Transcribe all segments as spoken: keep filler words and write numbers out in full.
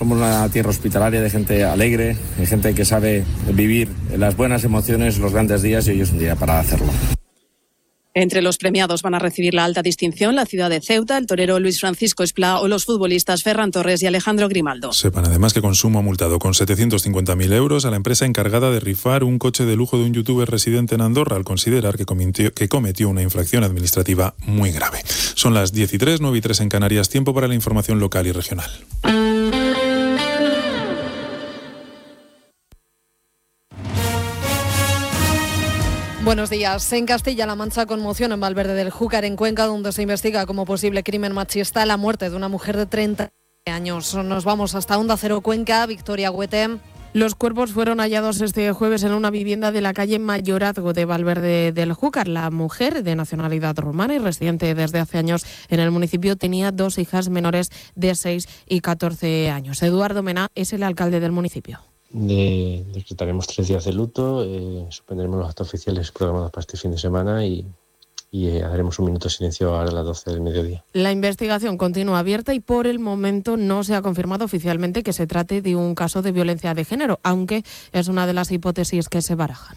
Somos una tierra hospitalaria de gente alegre, de gente que sabe vivir las buenas emociones, los grandes días, y hoy es un día para hacerlo. Entre los premiados van a recibir la alta distinción la ciudad de Ceuta, el torero Luis Francisco Esplá o los futbolistas Ferran Torres y Alejandro Grimaldo. Sepan además que Consumo ha multado con setecientos cincuenta mil euros a la empresa encargada de rifar un coche de lujo de un youtuber residente en Andorra al considerar que cometió, que cometió una infracción administrativa muy grave. Son las diez y tres, nueve y tres en Canarias, tiempo para la información local y regional. Buenos días. En Castilla-La Mancha, conmoción en Valverde del Júcar, en Cuenca, donde se investiga como posible crimen machista la muerte de una mujer de treinta años. Nos vamos hasta Onda Cero Cuenca, Victoria Huete. Los cuerpos fueron hallados este jueves en una vivienda de la calle Mayorazgo de Valverde del Júcar. La mujer, de nacionalidad rumana y residente desde hace años en el municipio, tenía dos hijas menores de seis y catorce años. Eduardo Mena es el alcalde del municipio. De, decretaremos tres días de luto, eh, suspenderemos los actos oficiales programados para este fin de semana y, y eh, haremos un minuto de silencio ahora a las doce del mediodía. La investigación continúa abierta y por el momento no se ha confirmado oficialmente que se trate de un caso de violencia de género, aunque es una de las hipótesis que se barajan.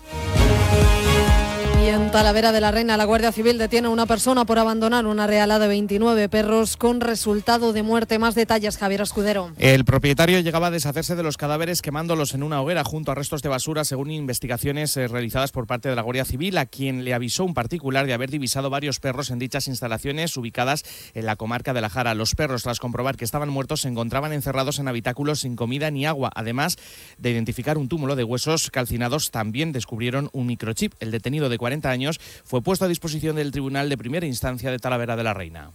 Y en Talavera de la Reina, la Guardia Civil detiene a una persona por abandonar una realada de veintinueve perros con resultado de muerte. Más detalles, Javier Escudero. El propietario llegaba a deshacerse de los cadáveres quemándolos en una hoguera junto a restos de basura, según investigaciones eh, realizadas por parte de la Guardia Civil, a quien le avisó un particular de haber divisado varios perros en dichas instalaciones ubicadas en la comarca de La Jara. Los perros, tras comprobar que estaban muertos, se encontraban encerrados en habitáculos sin comida ni agua. Además de identificar un túmulo de huesos calcinados, también descubrieron un microchip. El detenido de cuarenta años fue puesto a disposición del Tribunal de Primera Instancia de Talavera de la Reina.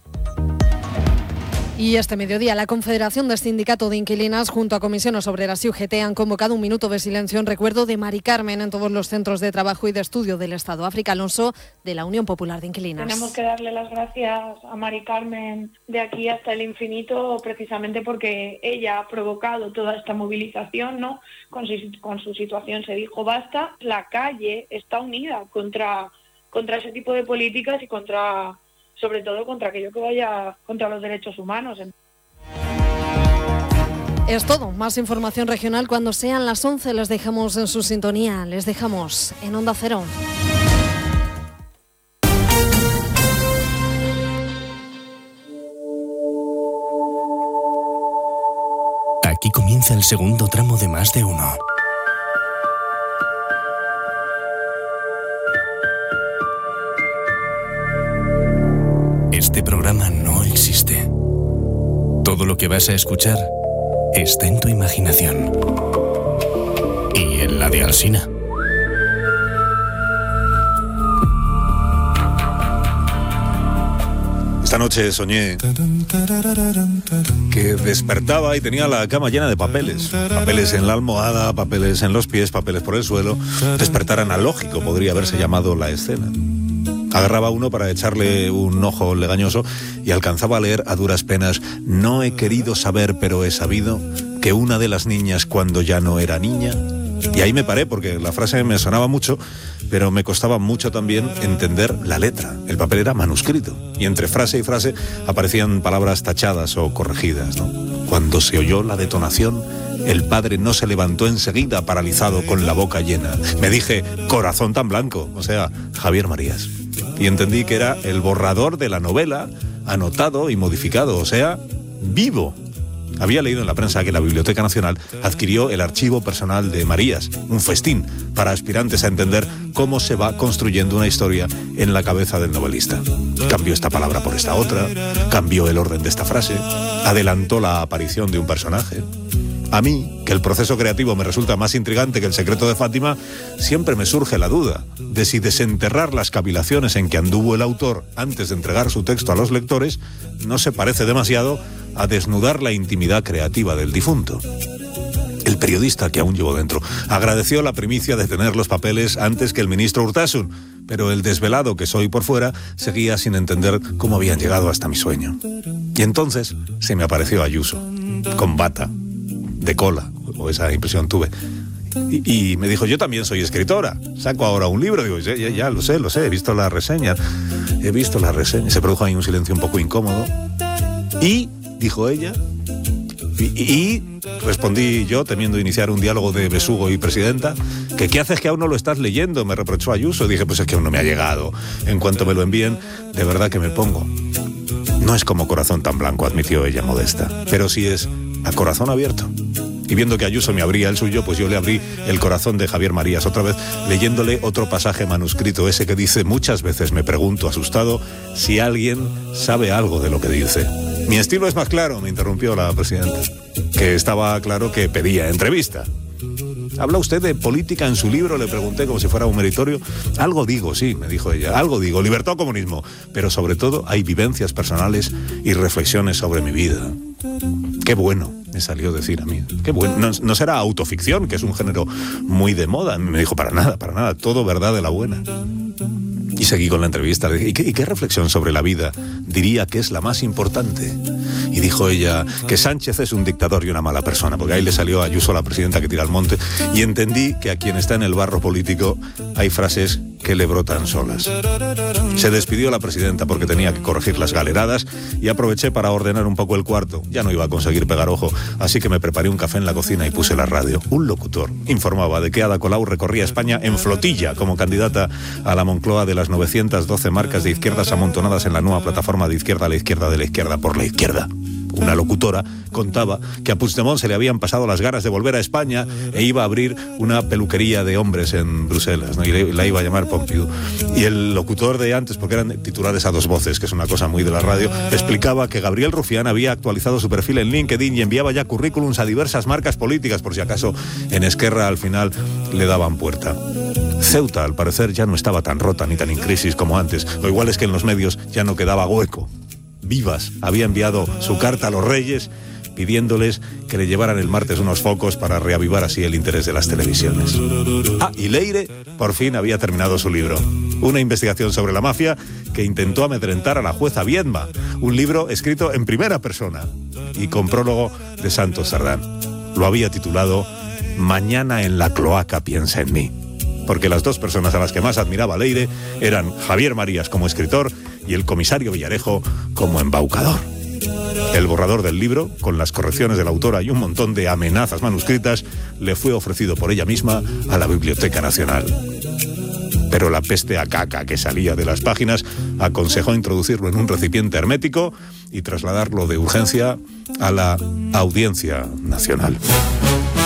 Y este mediodía, la Confederación del Sindicato de Inquilinas junto a Comisiones Obreras y U G T han convocado un minuto de silencio en recuerdo de Mari Carmen en todos los centros de trabajo y de estudio del Estado. África Alonso, de la Unión Popular de Inquilinas. Tenemos que darle las gracias a Mari Carmen de aquí hasta el infinito, precisamente porque ella ha provocado toda esta movilización, ¿no? Con su, con su situación se dijo basta. La calle está unida contra, contra ese tipo de políticas y contra... sobre todo contra aquello que vaya contra los derechos humanos. Es todo. Más información regional cuando sean las once. Les dejamos en su sintonía. Les dejamos en Onda Cero. Aquí comienza el segundo tramo de Más de Uno. Este programa no existe. Todo lo que vas a escuchar está en tu imaginación. Y en la de Alsina. Esta noche soñé que despertaba y tenía la cama llena de papeles. Papeles en la almohada, papeles en los pies, papeles por el suelo. Despertar analógico podría haberse llamado la escena. Agarraba uno para echarle un ojo legañoso y alcanzaba a leer a duras penas: no he querido saber, pero he sabido que una de las niñas cuando ya no era niña. Y ahí me paré porque la frase me sonaba mucho, pero me costaba mucho también entender la letra. El papel era manuscrito y entre frase y frase aparecían palabras tachadas o corregidas, ¿no? Cuando se oyó la detonación, el padre no se levantó enseguida, paralizado, con la boca llena. Me dije, corazón tan blanco, o sea, Javier Marías. Y entendí que era el borrador de la novela, anotado y modificado, o sea, vivo. Había leído en la prensa que la Biblioteca Nacional adquirió el archivo personal de Marías, un festín para aspirantes a entender cómo se va construyendo una historia en la cabeza del novelista. Cambió esta palabra por esta otra, cambió el orden de esta frase, adelantó la aparición de un personaje. A mí, que el proceso creativo me resulta más intrigante que el secreto de Fátima, siempre me surge la duda de si desenterrar las cavilaciones en que anduvo el autor antes de entregar su texto a los lectores no se parece demasiado a desnudar la intimidad creativa del difunto. El periodista, que aún llevo dentro, agradeció la primicia de tener los papeles antes que el ministro Urtasun, pero el desvelado que soy por fuera seguía sin entender cómo habían llegado hasta mi sueño. Y entonces se me apareció Ayuso, con bata, de cola, o esa impresión tuve. Y, y me dijo, yo también soy escritora, saco ahora un libro. Digo, ya, ya, ya, lo sé, lo sé, he visto la reseña, he visto la reseña. Se produjo ahí un silencio un poco incómodo. Y, dijo ella, Y, y respondí yo, temiendo iniciar un diálogo de besugo y presidenta, que ¿qué haces que aún no lo estás leyendo? Me reprochó Ayuso. Dije, pues es que aún no me ha llegado. En cuanto me lo envíen, de verdad que me pongo. No es como Corazón tan blanco, admitió ella modesta, pero sí es a corazón abierto. Y viendo que Ayuso me abría el suyo, pues yo le abrí el corazón de Javier Marías otra vez, leyéndole otro pasaje manuscrito, ese que dice: muchas veces me pregunto asustado si alguien sabe algo de lo que dice. Mi estilo es más claro, me interrumpió la presidenta, que estaba claro que pedía entrevista. ¿Habla usted de política en su libro?, le pregunté como si fuera un meritorio. Algo digo, sí, me dijo ella, algo digo, libertad o comunismo, pero sobre todo hay vivencias personales y reflexiones sobre mi vida. Qué bueno, me salió decir a mí. Qué bueno. No, no será autoficción, que es un género muy de moda. Me dijo, para nada, para nada, todo verdad de la buena. Y seguí con la entrevista. ¿Y qué, ¿Y qué reflexión sobre la vida diría que es la más importante? Y dijo ella que Sánchez es un dictador y una mala persona, porque ahí le salió a Ayuso, la presidenta, que tira al monte. Y entendí que a quien está en el barro político hay frases que le brotan solas. Se despidió la presidenta porque tenía que corregir las galeradas y aproveché para ordenar un poco el cuarto. Ya no iba a conseguir pegar ojo, así que me preparé un café en la cocina y puse la radio. Un locutor informaba de que Ada Colau recorría España en flotilla como candidata a la Moncloa de las novecientas doce marcas de izquierdas amontonadas en la nueva plataforma de izquierda a la izquierda de la izquierda por la izquierda. Una locutora contaba que a Puigdemont se le habían pasado las ganas de volver a España e iba a abrir una peluquería de hombres en Bruselas, ¿no? Y la iba a llamar Pompidou. Y el locutor de antes, porque eran titulares a dos voces, que es una cosa muy de la radio, explicaba que Gabriel Rufián había actualizado su perfil en LinkedIn y enviaba ya currículums a diversas marcas políticas, por si acaso en Esquerra al final le daban puerta. Ceuta, al parecer, ya no estaba tan rota ni tan en crisis como antes. Lo igual es que en los medios ya no quedaba hueco. Vivas había enviado su carta a los Reyes pidiéndoles que le llevaran el martes unos focos para reavivar así el interés de las televisiones. Ah, y Leire por fin había terminado su libro. Una investigación sobre la mafia que intentó amedrentar a la jueza Viedma. Un libro escrito en primera persona y con prólogo de Santos Sardán. Lo había titulado Mañana en la cloaca piensa en mí. Porque las dos personas a las que más admiraba Leire eran Javier Marías como escritor y el comisario Villarejo como embaucador. El borrador del libro, con las correcciones de la autora y un montón de amenazas manuscritas, le fue ofrecido por ella misma a la Biblioteca Nacional. Pero la peste a caca que salía de las páginas aconsejó introducirlo en un recipiente hermético y trasladarlo de urgencia a la Audiencia Nacional.